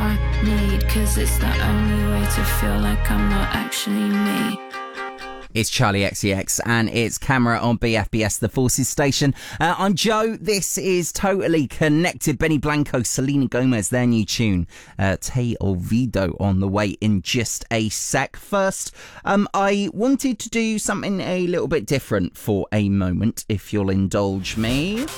I need, 'cause it's the only way to feel like I'm not actually me. It's Charlie XCX and it's Camera on BFBS, the Forces station. I'm Joe. This is Totally Connected. Benny Blanco, Selena Gomez, their new tune. Te Olvido on the way in just a sec. First, I wanted to do something a little bit different for a moment, if you'll indulge me.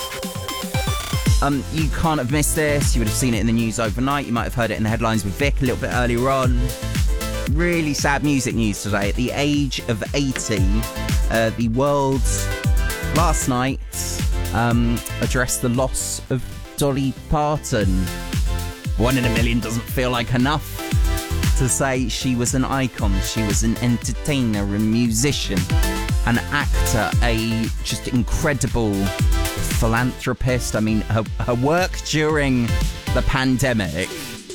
You can't have missed this. You would have seen it in the news overnight. You might have heard it in the headlines with Vic a little bit earlier on. Really sad music news today. At the age of 80, the world last night addressed the loss of Dolly Parton. 1 in a million doesn't feel like enough to say she was an icon. She was an entertainer, a musician, an actor, a just incredible philanthropist. I mean, her work during the pandemic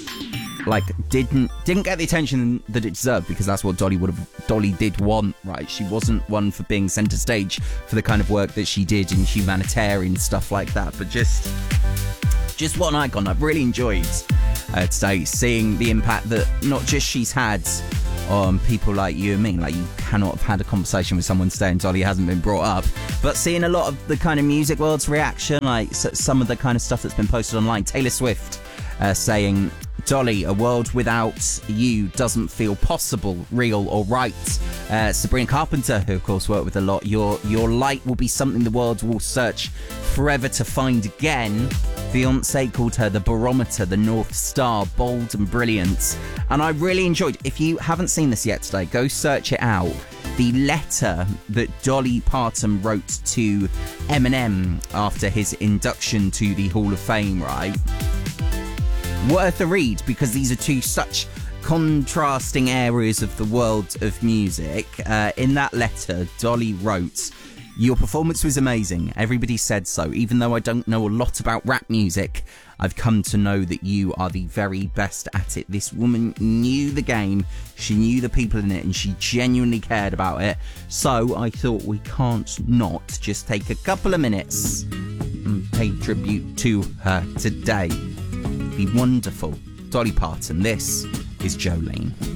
didn't get the attention that it deserved, because that's what Dolly did want, right? She wasn't one for being centre stage for the kind of work that she did in humanitarian stuff like that, but just what an icon. I've really enjoyed today seeing the impact that not just she's had on people like you and me. Like, you cannot have had a conversation with someone today and Dolly hasn't been brought up, but seeing a lot of the kind of music world's reaction, like some of the kind of stuff that's been posted online. Taylor Swift saying, Dolly, a world without you doesn't feel possible, real or right. Sabrina Carpenter, who of course worked with a lot, your light will be something the world will search forever to find again. Beyonce called her the barometer, the North Star, bold and brilliant. And I really enjoyed, if you haven't seen this yet today, go search it out. The letter that Dolly Parton wrote to Eminem after his induction to the Hall of Fame, right? Worth a read, because these are two such contrasting areas of the world of music. In that letter, Dolly wrote, "Your performance was amazing. Everybody said so. Even though I don't know a lot about rap music, I've come to know that you are the very best at it." This woman knew the game, she knew the people in it, and she genuinely cared about it. So I thought we can't not just take a couple of minutes and pay tribute to her today. The wonderful Dolly Parton. This is Jolene.